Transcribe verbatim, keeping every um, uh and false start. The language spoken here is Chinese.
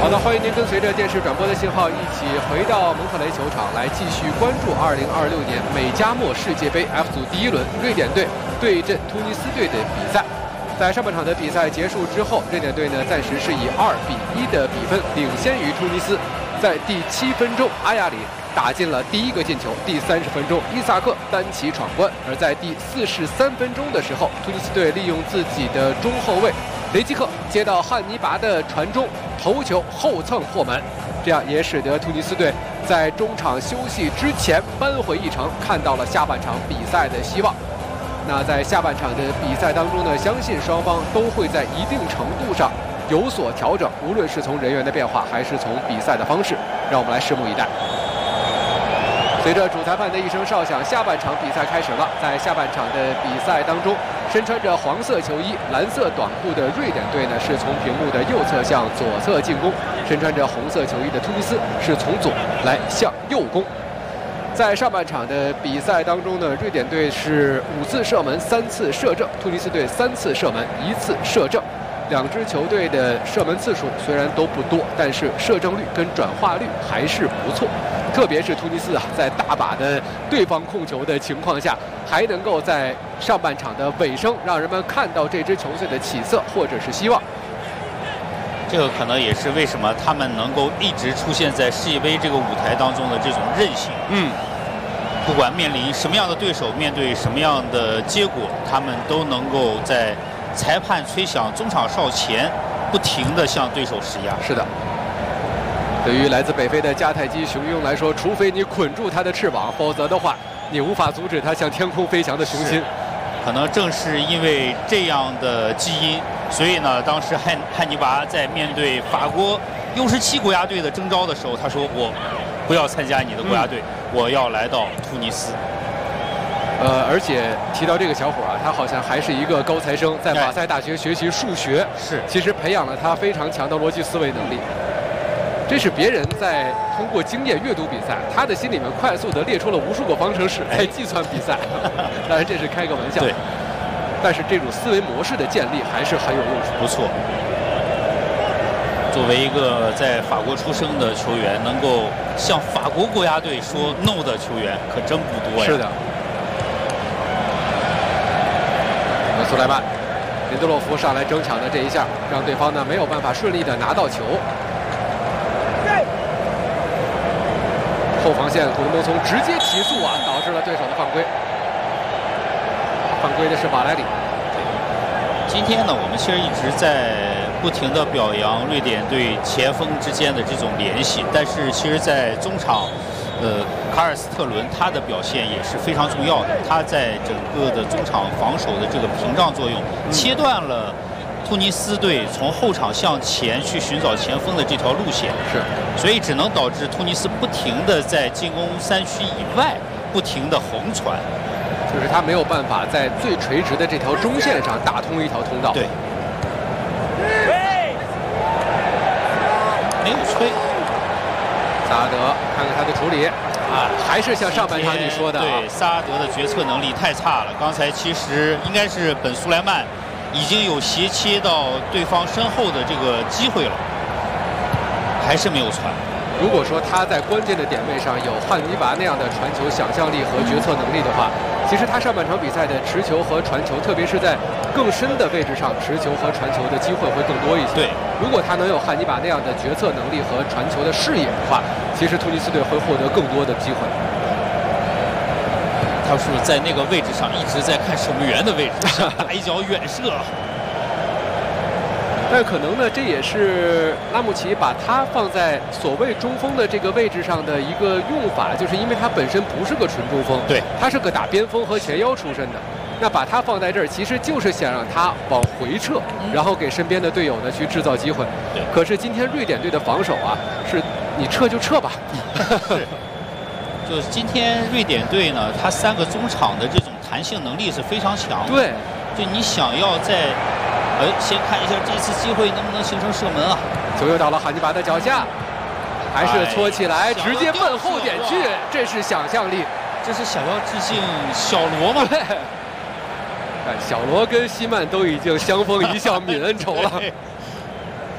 好的，欢迎您跟随着电视转播的信号，一起回到蒙特雷球场来继续关注二零二六年美加墨世界杯 F 组第一轮瑞典队对阵突尼斯队的比赛。在上半场的比赛结束之后，瑞典队呢暂时是以二比一的比分领先于突尼斯。在第七分钟，阿亚里打进了第一个进球。第三十分钟，伊萨克单骑闯关。而在第四十三分钟的时候，突尼斯队利用自己的中后卫雷基克接到汉尼拔的传中，头球后蹭破门，这样也使得突尼斯队在中场休息之前扳回一城，看到了下半场比赛的希望。那在下半场的比赛当中呢，相信双方都会在一定程度上有所调整，无论是从人员的变化，还是从比赛的方式，让我们来拭目以待。随着主裁判的一声哨响，下半场比赛开始了。在下半场的比赛当中，身穿着黄色球衣、蓝色短裤的瑞典队呢，是从屏幕的右侧向左侧进攻；身穿着红色球衣的突尼斯是从左来向右攻。在上半场的比赛当中呢，瑞典队是五次射门，三次射正；突尼斯队三次射门，一次射正。两支球队的射门次数虽然都不多，但是射正率跟转化率还是不错。特别是突尼斯啊，在大把的对方控球的情况下，还能够在上半场的尾声让人们看到这支球队的起色或者是希望。 这个可能也是为什么他们能够一直出现在世界杯这个舞台当中的这种韧性。 嗯， 不管面临什么样的对手，面对什么样的结果，他们都能够在裁判吹响中场哨前，不停地向对手施压。 是的。对于来自北非的迦太基雄鹰来说，除非你捆住它的翅膀，否则的话，你无法阻止它向天空飞翔的雄心。 可能正是因为这样的基因，所以呢，当时汉汉尼拔在面对法国 U 十七国家队的征召的时候，他说：“我不要参加你的国家队，嗯、我要来到突尼斯。” 呃，而且提到这个小伙啊，他好像还是一个高材生，在马赛大学学习数学， 是其实培养了他非常强的逻辑思维能力。这是别人在通过经验阅读比赛，他的心里面快速地列出了无数个方程式来计算比赛。当然这是开个玩笑， 对。 但是这种思维模式的建立还是很有用处。 不错。作为一个在法国出生的球员，能够向法国国家队说 no 的球员可真不多呀。 是的。苏莱曼、林德洛夫上来争抢的这一下，让对方呢没有办法顺利的拿到球。后防线古德蒙松直接提速啊，导致了对手的犯规。犯规的是瓦莱里。 今天呢，我们其实一直在不停地表扬瑞典队前锋之间的这种联系，但是其实，在中场，呃，卡尔斯特伦他的表现也是非常重要的。他在整个的中场防守的这个屏障作用，嗯、切断了突尼斯队从后场向前去寻找前锋的这条路线。 是， 所以只能导致突尼斯不停地在进攻三区以外不停地横传。 就是他没有办法在最垂直的这条中线上打通一条通道。 对，没有吹。 萨阿德，看看他的处理啊，还是像上半场你说的、啊， 对，萨阿德的决策能力太差了。刚才其实应该是本苏莱曼已经有斜切到对方身后的这个机会了，还是没有传。 如果说他在关键的点位上有汉尼拔那样的传球想象力和决策能力的话，其实他上半场比赛的持球和传球，特别是在更深的位置上持球和传球的机会会更多一些。 对， 如果他能有汉尼拔那样的决策能力和传球的视野的话，其实突尼斯队会获得更多的机会。 他是不是在那个位置上一直在看守门员的位置，想打一脚远射？ 但可能呢，这也是拉姆齐把他放在所谓中锋的这个位置上的一个用法，就是因为他本身不是个纯中锋， 对， 他是个打边锋和前腰出身的。那把他放在这儿，其实就是想让他往回撤，然后给身边的队友呢去制造机会。 对。 可是今天瑞典队的防守啊，是你撤就撤吧。 是。就是今天瑞典队呢，他三个中场的这种弹性能力是非常强的。 对。 就你想要在。哎，先看一下这次机会能不能形成射门啊！ 球又到了汉尼拔的脚下，还是搓起来，哎、直接奔后点去，这是想象力， 这是想要致敬小罗吗？ 哎，小罗跟希曼都已经相逢一笑泯恩仇了。